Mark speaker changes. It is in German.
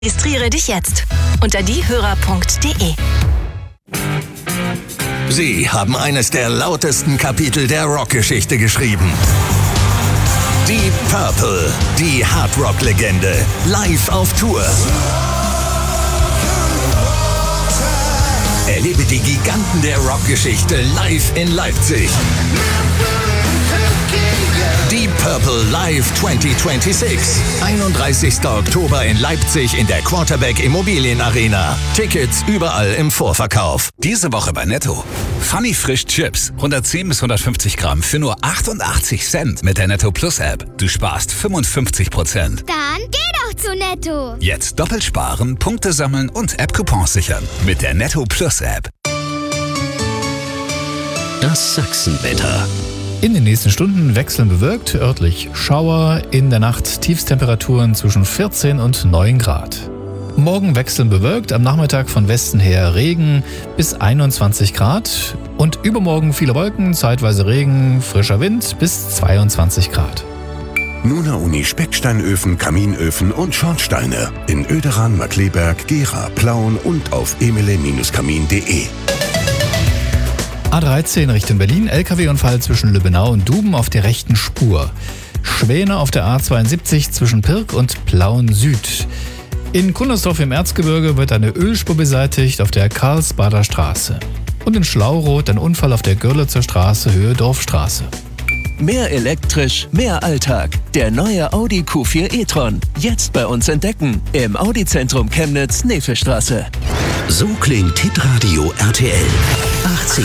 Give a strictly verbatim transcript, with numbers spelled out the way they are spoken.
Speaker 1: Registriere dich jetzt unter diehörer punkt de.
Speaker 2: Sie haben eines der lautesten Kapitel der Rockgeschichte geschrieben. Deep Purple, die Hardrock-Legende, live auf Tour. Erlebe die Giganten der Rockgeschichte live in Leipzig. Deep Purple Live zwanzig sechsundzwanzig. einunddreißigster Oktober in Leipzig in der Quarterback Immobilien Arena. Tickets überall im Vorverkauf.
Speaker 3: Diese Woche bei Netto. Funny Frisch Chips. hundertzehn bis hundertfünfzig Gramm für nur achtundachtzig Cent mit der Netto Plus App. Du sparst fünfundfünfzig Prozent.
Speaker 4: Dann geh doch zu Netto.
Speaker 3: Jetzt doppelt sparen, Punkte sammeln und App-Coupons sichern. Mit der Netto Plus App.
Speaker 5: Das Sachsenwetter.
Speaker 6: In den nächsten Stunden wechseln bewölkt, örtlich Schauer, in der Nacht Tiefstemperaturen zwischen vierzehn und neun Grad. Morgen wechseln bewölkt, am Nachmittag von Westen her Regen bis einundzwanzig Grad und übermorgen viele Wolken, zeitweise Regen, frischer Wind bis zweiundzwanzig Grad.
Speaker 7: Nuna Uni Specksteinöfen, Kaminöfen und Schornsteine in Oederan, Markleberg, Gera, Plauen und auf emile Bindestrich kamin punkt de.
Speaker 6: A dreizehn Richtung Berlin, L K W-Unfall zwischen Lübbenau und Duben auf der rechten Spur. Schwäne auf der A zweiundsiebzig zwischen Pirk und Plauen Süd. In Kundersdorf im Erzgebirge wird eine Ölspur beseitigt auf der Karlsbader Straße. Und in Schlauroth ein Unfall auf der Görlitzer Straße Höhe Dorfstraße.
Speaker 5: Mehr elektrisch, mehr Alltag. Der neue Audi Q vier e-tron. Jetzt bei uns entdecken. Im Audi-Zentrum Chemnitz, Nefelstraße.
Speaker 8: So klingt Hitradio R T L. achtzig